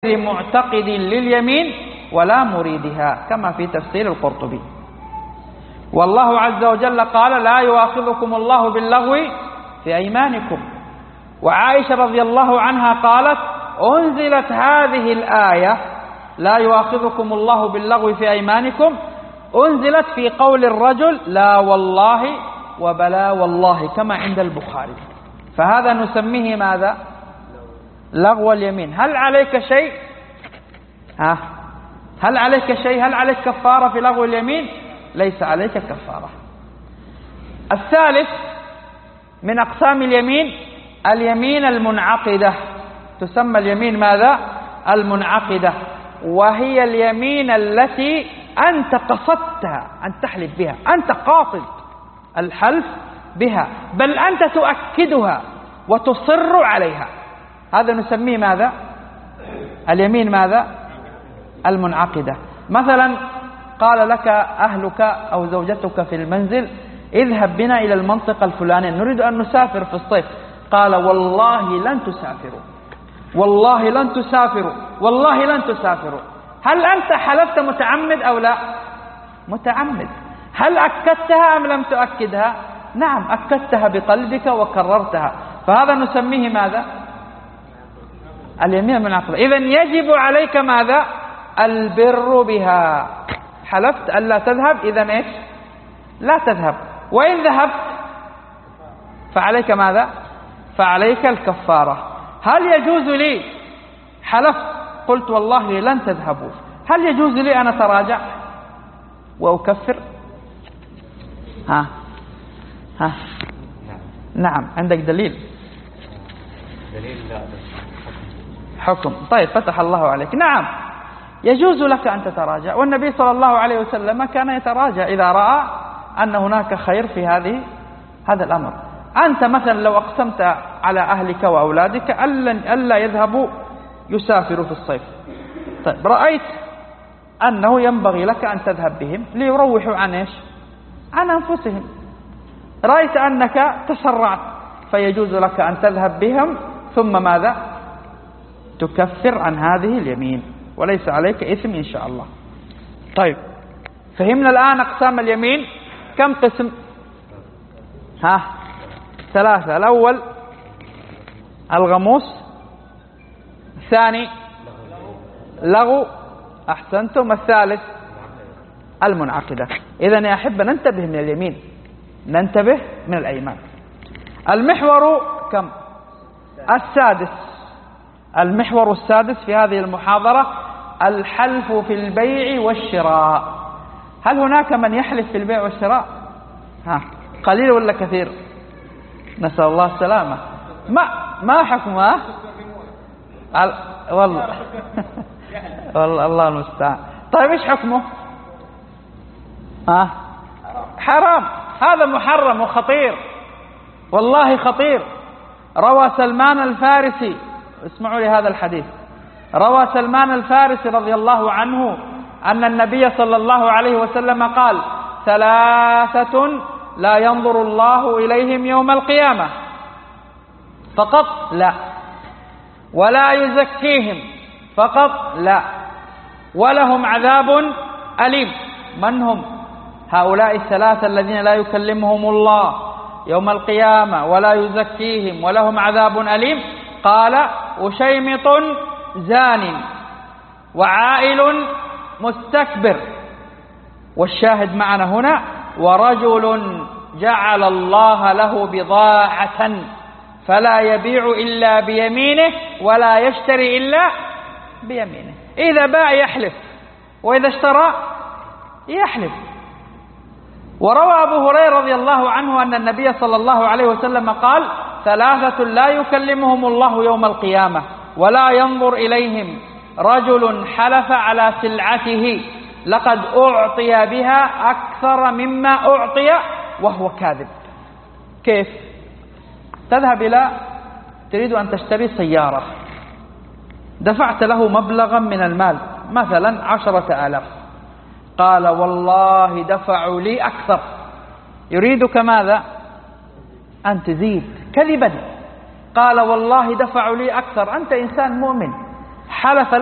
معتقد لليمين ولا مريدها، كما في تفسير القرطبي. والله عز وجل قال: لا يؤاخذكم الله باللغو في أيمانكم. وعائشة رضي الله عنها قالت: أنزلت هذه الآية لا يؤاخذكم الله باللغو في أيمانكم، أنزلت في قول الرجل: لا والله وبلا والله، كما عند البخاري. فهذا نسميه ماذا؟ لغو اليمين. هل عليك شيء؟ هل عليك شيء؟ هل عليك كفارة في لغو اليمين؟ ليس عليك كفارة. الثالث من أقسام اليمين اليمين المنعقدة، تسمى اليمين ماذا؟ المنعقدة، وهي اليمين التي أنت قصدتها أن تحلف بها، أنت قاصد الحلف بها، بل أنت تؤكدها وتصر عليها. هذا نسميه ماذا؟ اليمين ماذا؟ المنعقدة. مثلا قال لك أهلك أو زوجتك في المنزل: اذهب بنا إلى المنطقة الفلانية، نريد أن نسافر في الصيف. قال: والله لن تسافروا، والله لن تسافروا، والله لن تسافروا. هل أنت حلفت متعمد أو لا؟ متعمد. هل أكدتها أم لم تؤكدها؟ نعم، أكدتها بقلبك وكررتها. فهذا نسميه ماذا؟ اليمين المنعقدة. إذن يجب عليك ماذا؟ البر بها. حلفت ألا تذهب، إذن إيش؟ لا تذهب. وإن ذهبت فعليك ماذا؟ فعليك الكفارة. هل يجوز لي حلفت قلت والله لن تذهبوا، هل يجوز لي أن أتراجع وأكفر؟ نعم. عندك دليل؟ حكم. طيب، فتح الله عليك. نعم، يجوز لك أن تتراجع، والنبي صلى الله عليه وسلم كان يتراجع إذا رأى أن هناك خير في هذا الأمر. أنت مثلا لو أقسمت على أهلك وأولادك ألا يذهبوا يسافروا في الصيف، طيب رأيت أنه ينبغي لك أن تذهب بهم ليروحوا عن إيش؟ عن أنفسهم. رأيت أنك تسرعت، فيجوز لك أن تذهب بهم، ثم ماذا؟ تكفر عن هذه اليمين، وليس عليك إثم إن شاء الله. طيب، فهمنا الآن أقسام اليمين. كم قسم؟ ثلاثة. الأول الغموس، الثاني لغو، أحسنتم، الثالث المنعقدة. إذن يا أحبة ننتبه من اليمين، ننتبه من الأيمان. المحور كم؟ السادس. المحور السادس في هذه المحاضرة الحلف في البيع والشراء. هل هناك من يحلف في البيع والشراء؟ قليل ولا كثير؟ نسأل الله السلامة. ما حكمه؟ والله الله المستعان. طيب ايش حكمه؟ حرام. هذا محرم وخطير، والله خطير. روى سلمان الفارسي، اسمعوا لي هذا الحديث. روى سلمان الفارسي رضي الله عنه أن النبي صلى الله عليه وسلم قال: ثلاثة لا ينظر الله إليهم يوم القيامة فقط لا، ولا يزكيهم فقط لا، ولهم عذاب أليم. من هم هؤلاء الثلاثة الذين لا يكلمهم الله يوم القيامة ولا يزكيهم ولهم عذاب أليم؟ قال: وشيمط زان، وعائل مستكبر، والشاهد معنا هنا: ورجل جعل الله له بضاعة فلا يبيع إلا بيمينه ولا يشتري إلا بيمينه. إذا باع يحلف، وإذا اشترى يحلف. وروى أبو هريرة رضي الله عنه أن النبي صلى الله عليه وسلم قال: ثلاثة لا يكلمهم الله يوم القيامة ولا ينظر إليهم: رجل حلف على سلعته لقد أعطي بها أكثر مما أعطي وهو كاذب. كيف؟ تذهب تريد أن تشتري سيارة، دفعت له مبلغا من المال، مثلا 10,000، قال: والله دفعوا لي أكثر. يريدك ماذا؟ أن تزيد كذبا. قال: والله دفعوا لي أكثر. أنت إنسان مؤمن، حلف